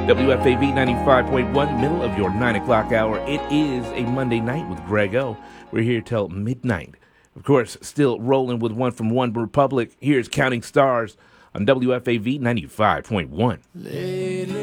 WFAV 95.1, middle of your 9 o'clock hour. It is a Monday night with Greg O. We're here till midnight. Of course, still rolling with one from One Republic. Here's Counting Stars on WFAV 95.1.